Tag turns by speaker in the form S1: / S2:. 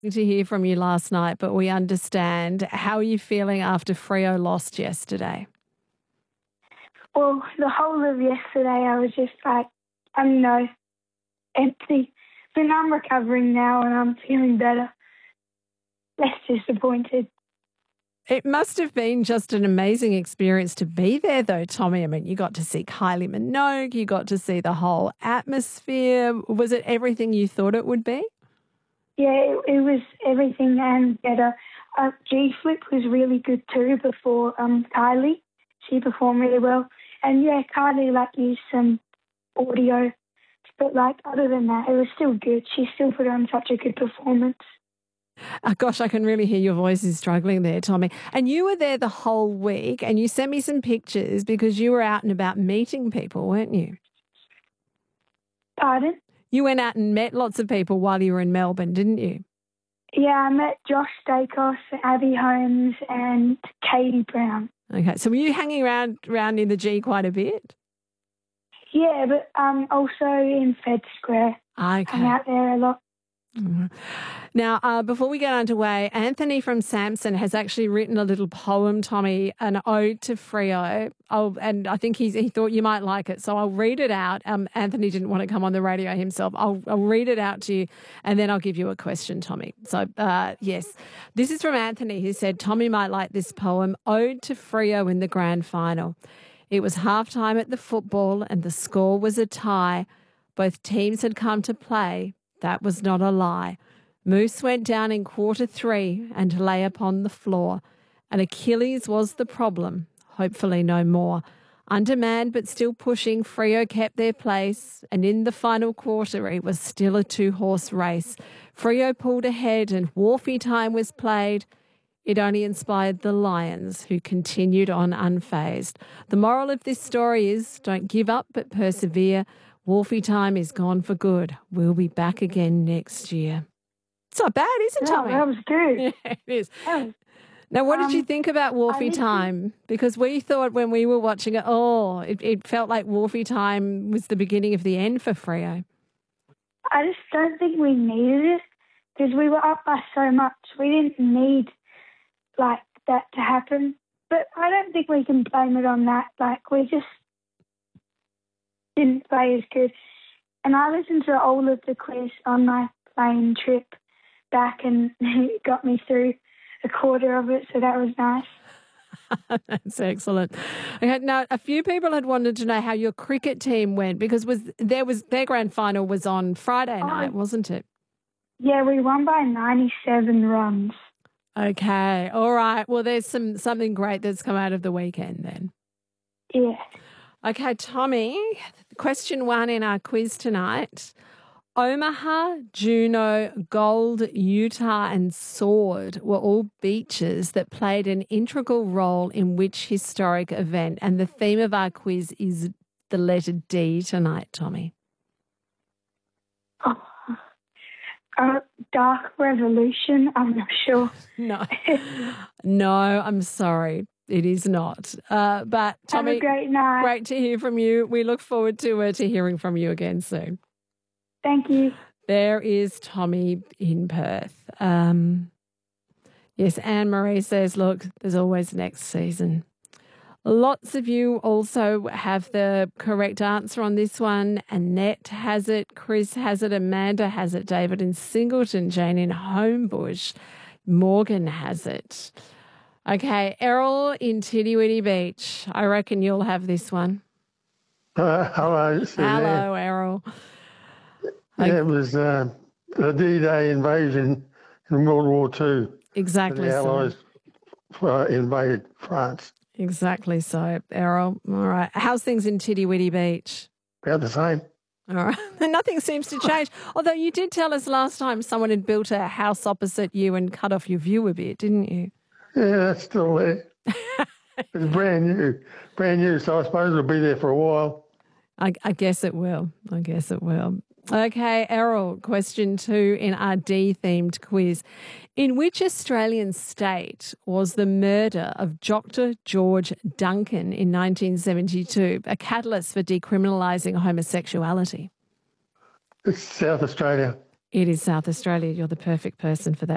S1: To hear from you last night, but we understand. How are you feeling after Freo lost yesterday?
S2: Well, the whole of yesterday I was just like, I don't know, empty. But I'm recovering now and I'm feeling better. Less disappointed.
S1: It must have been just an amazing experience to be there, though, Tommy. I mean, you got to see Kylie Minogue, you got to see the whole atmosphere. Was it everything you thought it would be?
S2: Yeah, it was everything and better. G-Flip was really good too before Kylie. She performed really well. And yeah, Kylie used some audio. But other than that, it was still good. She still put on such a good performance.
S1: Oh, gosh, I can really hear your voice is struggling there, Tommy. And you were there the whole week and you sent me some pictures because you were out and about meeting people, weren't you?
S2: Pardon?
S1: You went out and met lots of people while you were in Melbourne, didn't you?
S2: Yeah, I met Josh Dacos, Abby Holmes and Katie Brown.
S1: Okay, so were you hanging around in the G quite a bit?
S2: Yeah, but also in Fed Square.
S1: Okay.
S2: I'm out there a lot.
S1: Mm-hmm. Now, before we get underway, Anthony from Samson has actually written a little poem, Tommy, an ode to Freo. And I think he thought you might like it, so I'll read it out. Anthony didn't want to come on the radio himself. I'll read it out to you, and then I'll give you a question, Tommy. So, yes, this is from Anthony, who said Tommy might like this poem, Ode to Freo in the Grand Final. It was halftime at the football, and the score was a tie. Both teams had come to play. That was not a lie. Moose went down in quarter 3 and lay upon the floor. And Achilles was the problem, hopefully no more. Undermanned but still pushing, Freo kept their place. And in the final quarter, it was still a 2-horse race. Freo pulled ahead and Wharfie time was played. It only inspired the Lions, who continued on unfazed. The moral of this story is don't give up but persevere. Wharfie time is gone for good. We'll be back again next year. It's not bad, is it, Tommy?
S2: That was good.
S1: Yeah, it is. Now, what did you think about Wharfie time? Because we thought when we were watching it, it felt like Wharfie time was the beginning of the end for Freo.
S2: I just don't think we needed it because we were up by so much. We didn't need that to happen. But I don't think we can blame it on that. We just didn't play as good. And I listened to all of the quiz on my plane trip back and it got me through a quarter of it, so that was nice.
S1: That's excellent. Okay, now, a few people had wanted to know how your cricket team went because their grand final was on Friday night, wasn't it?
S2: Yeah, we won by 97 runs.
S1: Okay, all right. Well, there's something great that's come out of the weekend then.
S2: Yeah.
S1: Okay, Tommy, question 1 in our quiz tonight. Omaha, Juneau, Gold, Utah and Sword were all beaches that played an integral role in which historic event? And the theme of our quiz is the letter D tonight, Tommy.
S2: Dark Revolution, I'm not sure.
S1: No, I'm sorry. It is not. But Tommy,
S2: have a great night.
S1: Great to hear from you. We look forward to hearing from you again soon.
S2: Thank you.
S1: There is Tommy in Perth. Yes, Anne-Marie says, look, there's always next season. Lots of you also have the correct answer on this one. Annette has it, Chris has it, Amanda has it, David in Singleton, Jane in Homebush, Morgan has it. Okay, Errol in Tiddy Beach. I reckon you'll have this one.
S3: Hello, Suzanne.
S1: Hello, Errol.
S3: Yeah, it was the D-Day invasion in World War II.
S1: Exactly
S3: the Allies invaded France.
S1: Exactly so, Errol. All right. How's things in Tiddy Beach?
S3: About the same.
S1: All right. Nothing seems to change. Although you did tell us last time someone had built a house opposite you and cut off your view a bit, didn't you?
S3: Yeah, that's still there. It's brand new, so I suppose it'll be there for a while.
S1: I guess it will. Okay, Errol, question 2 in our D-themed quiz. In which Australian state was the murder of Dr. George Duncan in 1972 a catalyst for decriminalising homosexuality?
S3: It's South Australia.
S1: It is South Australia. You're the perfect person for that.